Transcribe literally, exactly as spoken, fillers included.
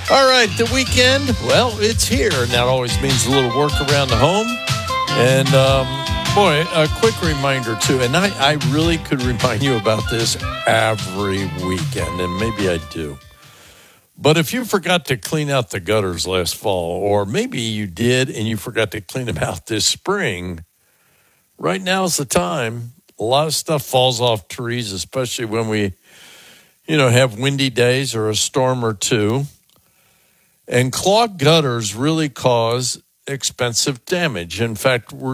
All right, the weekend, well, it's here, and that always means a little work around the home. And, um, boy, a quick reminder, too, and I, I really could remind you about this every weekend, and maybe I do. But if you forgot to clean out the gutters last fall, or maybe you did and you forgot to clean them out this spring, right now's the time. A lot of stuff falls off trees, especially when we, you know, have windy days or a storm or two. And clogged gutters really cause expensive damage. In fact, we're